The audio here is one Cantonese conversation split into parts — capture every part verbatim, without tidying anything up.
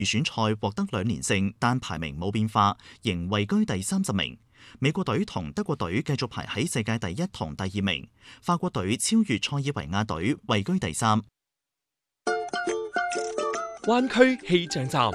預選賽獲得兩連勝，但排名冇變化，仍位居第三十名。美國隊同德國隊繼續排喺世界第一同第二名，法國隊超越塞爾維亞隊，位居第三。 灣區氣象站。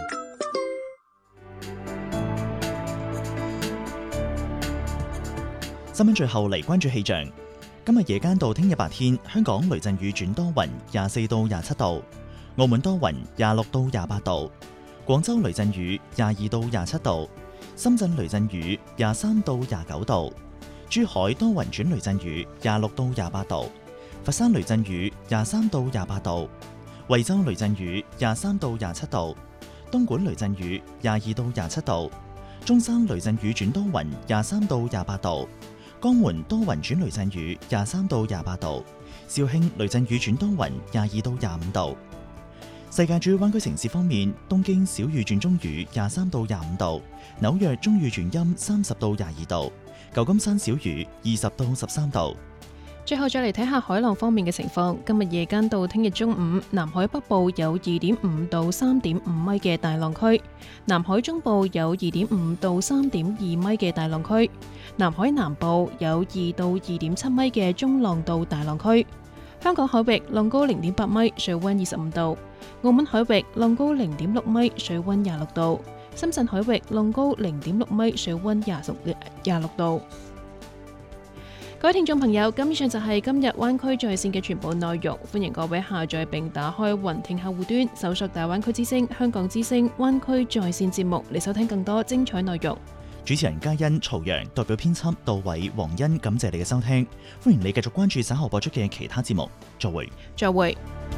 新聞最後嚟關注氣象。今日夜間到聽日白天，香港雷陣雨轉多雲，廿四到廿七度；澳門多雲，廿六到廿八度；廣州雷陣雨，廿二到廿七度；深圳雷陣雨，廿三到廿九度；珠海多雲轉雷陣雨，廿六到廿八度；佛山雷陣雨，廿三到廿八度；惠州雷陣雨，廿三到廿七度；東莞雷陣雨，廿二到廿七度；中山雷陣雨轉多雲，廿三到廿八度。江門多雲轉雷陣雨，廿三到廿八度；肇慶雷陣雨轉多雲，廿二到廿五度。世界主要灣區城市方面，東京小雨轉中雨，廿三到廿五度；紐約中雨轉陰，三十到廿二度；舊金山小雨，二十到十三度。 最後再嚟睇下海浪方面嘅情況。今日夜間到聽日中午，南海北部有二點五到三點五米嘅大浪區，南海中部有二點五到三點二米嘅大浪區，南海南部有二到二點七米嘅中浪到大浪區。香港海域浪高零點八米，水溫二十五度；澳門海域浪高零點六米，水溫廿六度；深圳海域浪高零點六米，水溫廿廿六度。各位聽眾朋友，咁以上就係今日灣區在線嘅全部內容，歡迎各位下載並打開雲聽客戶端，搜索大灣區之聲、香港之聲、灣區在線節目嚟收聽更多精彩內容。 主持人嘉欣、曹陽，代表編輯杜偉、黃欣，感謝你嘅收聽，歡迎你繼續關注稍後播出嘅其他節目，再會。 再會。